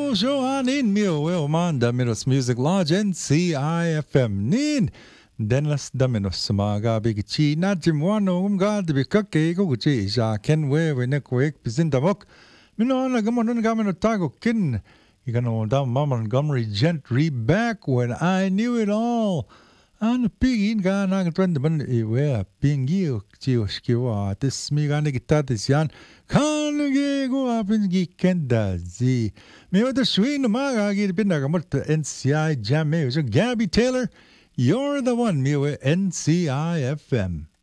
Joanin Mio Wilman Dominos Music Lodge NCIFM Nin Denlas Dominos Samaga Bigichi Najimwano Umgad Bikake Guchi Ja Kenwe Winekwek Pizindamok Minona Gamonon Gamino Tago Kin Igano Dam Montgomery Gentry back when I knew it all. An pigin ga nagatwendaman iwe pingi chioskiwa tis mi ga negitatis yan kange go apingi kenda zi mi wada swing maga gid pinagamot NCI Jam so Gabby Taylor, you're the one mi NCI FM.